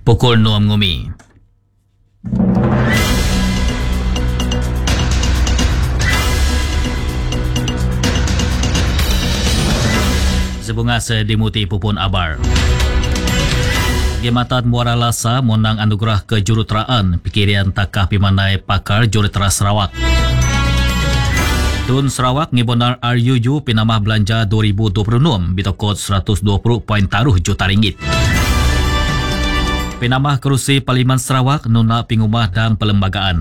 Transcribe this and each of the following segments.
Pukul 6 ngumi. Sebunga sedimuti pupun abar. Jematan Muara Lasa menang anugerah kejuruteraan Pikirian Takah Pimandai Pakar Jurutera Sarawak. Tun Sarawak ngibonar RUU Pinamah Belanja 2026 bitokod 120.taruh juta ringgit. Pinamah Kerusi Parlimen Sarawak nuna pingumah dan perlembagaan.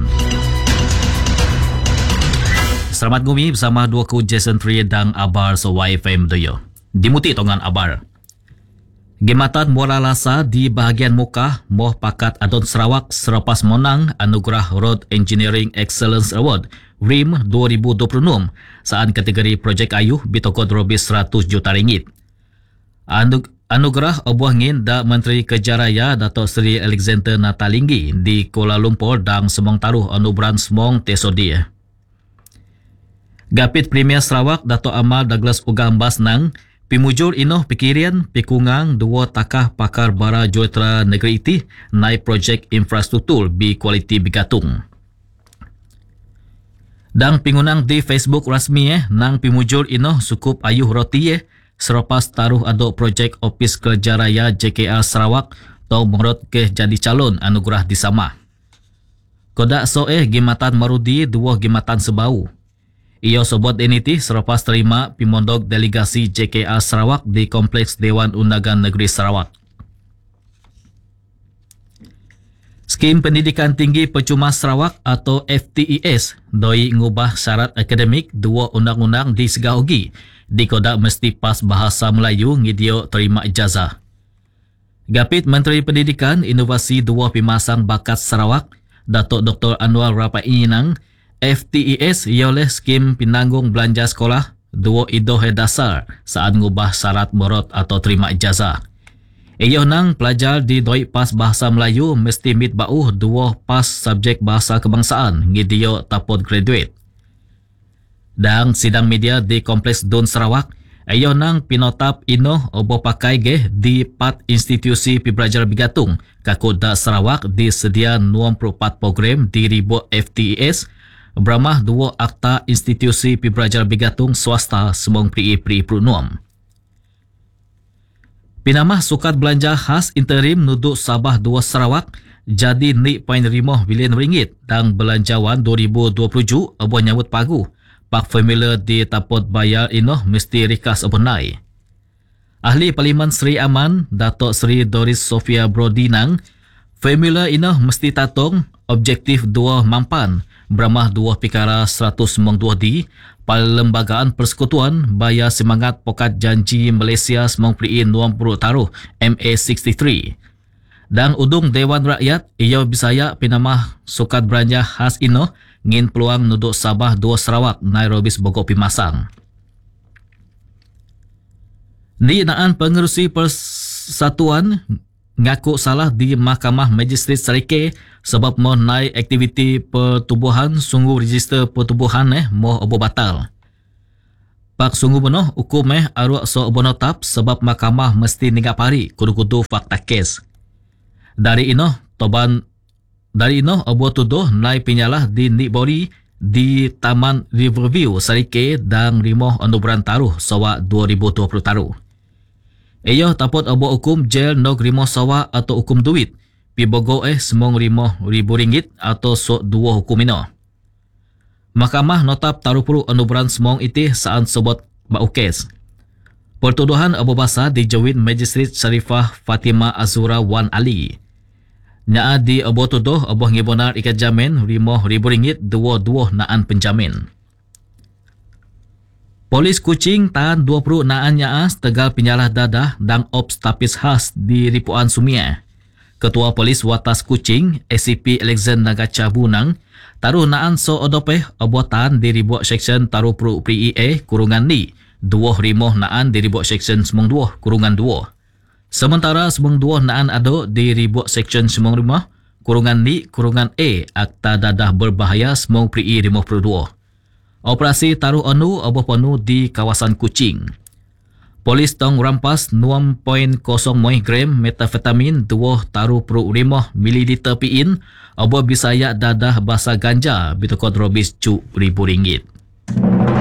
Selamat ngumi bersama dua ku Jason Tri dan Abar so YFM Doyo. Dimuti tongan Abar. Jematan Muara Lasa di bahagian muka Moh Pakat Adon Sarawak selepas menang anugerah Road Engineering Excellence Award RIM 2026 saat kategori projek ayuh bitokod robis 100 juta ringgit. Anugerah obuah ngin da Menteri Kejaraya Dato' Seri Alexander Natalinggi di Kuala Lumpur dan semong taruh anugerah semong tesodi. Gapit Premier Sarawak Dato' Amal Douglas Ugambas nang pimujur inoh pikirian pikungang dua takah pakar bara jurutera negeri iti naik projek infrastruktur bi kualiti bigatung. Dan pingunang di Facebook rasmi nang pimujur inoh sukup ayuh roti selepas taruh aduk projek Opis Kerja Raya JKR Sarawak tau mengerut ke jadi calon anugerah disama. Kodak gimatan marudi dua gimatan sebau. Ia sebut ini selepas terima pimondok delegasi JKR Sarawak di Kompleks Dewan Undangan Negeri Sarawak. Skim Pendidikan Tinggi Percuma Sarawak atau FTES doi ngubah syarat akademik dua undang-undang di Segahugi di kodak mesti pas bahasa Melayu ngidio terima ijazah. Gapit Menteri Pendidikan Inovasi Dua Pimasang Bakat Sarawak Datuk Dr. Anwar Rapai nang FTES ialah skim penanggung belanja sekolah dua idoh dasar saat ngubah syarat merot atau terima ijazah. Ia nang pelajar di doi pas bahasa Melayu mesti mit bauh dua pas subjek bahasa kebangsaan ngidio tapot graduate. Dan sidang media di Kompleks Dun Sarawak, ia nang pinotap inoh obo pakai di 4 institusi pembelajar bigatung kakuda Sarawak disedia 24 program di ribu FTES beramah dua akta institusi pembelajar bigatung swasta semong pri perunuam. Pinamah sukat belanja khas interim nuduk Sabah 2 Sarawak jadi 0.5 bilion ringgit dan belanjawan 2027 abuh nyambut pagu. Pak formula di tapot bayar inoh mesti rikas abunai. Ahli Parlimen Seri Aman Datuk Seri Doris Sofia Brodinang formula inoh mesti tatong objektif dua mampan beramah dua pikara 192 di Perlembagaan Persekutuan Bayar Semangat Pokat Janji Malaysia semong pri 20 taruh MA63. Dan udung Dewan Rakyat ia Bisaya Pinamah sukat belanja khas inoh ngin peluang nuduk Sabah 2 Sarawak Nairobi Bogor Pimasang. Di naan pengerusi persatuan ngaku salah di Mahkamah Majistret Serike sebab mau naik aktiviti pertubuhan sungguh register pertubuhan mau obo batal. Pak sungguh benoh hukum arwak so obo notap sebab mahkamah mesti ningap hari kudu-kudu fakta kes. Dari inoh obo tuduh naik pinyalah di Nikbori di Taman Riverview Serike dan Rimoh Anugerah Taruh Sawa 2020 taruh. Ia tapot obo hukum jel nog rimoh sawa atau hukum duit. Pibogo semong RM5,000 atau sok dua hukum ino. Mahkamah notap taruh puru anugerah semong iti saat sebut bau kes. Pertuduhan Abu Basa dijawin Majistret Syarifah Fatimah Azura Wan Ali. Nyaa di Abu tuduh Abu ngibonar ikat jamin RM5,000 dua naan penjamin. Polis Kuching tahan 20 naan nyaas tegal penyalah dadah dan ops tapis khas di Ripuan Sumia. Ketua Polis Watas Kuching, ACP Alexander Nagacha Bunang, taruh naan so odopeh obotan di ribuak seksyen taruh pro PEA kurungan ni, 2 rimoh naan di ribuak seksyen semong 2 kurungan 2. Sementara semong 2 naan ado di ribuak seksyen semong 5 kurungan ni kurungan A akta dadah berbahaya semong PEA 52. Operasi taruh anu oboh panu di kawasan Kuching. Polis tong rampas 6.0 gram metafetamin 2.5 mililiter piin abo Bisaya dadah basa ganja bitukod robis RM1,000.